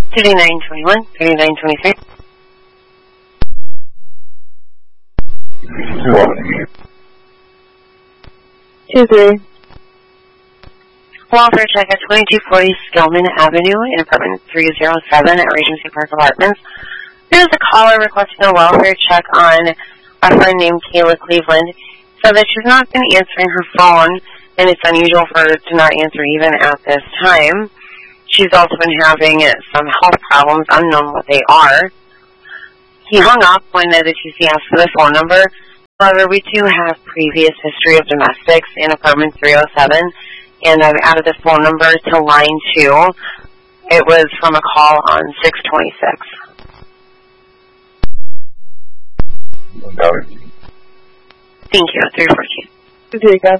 3921, 3923. What? 2-3. Welfare check at 2240 Skillman Avenue in apartment 307 at Regency Park Apartments. There's a caller requesting a welfare check on a friend named Kayla Cleveland. So that she's not been answering her phone, and it's unusual for her to not answer even at this time. She's also been having some health problems, unknown what they are. He hung up when the TC asked for the phone number. However, we do have previous history of domestics in apartment 307, and I've added the phone number to line 2. It was from a call on 626. Got it. Thank you. 314. 2-3,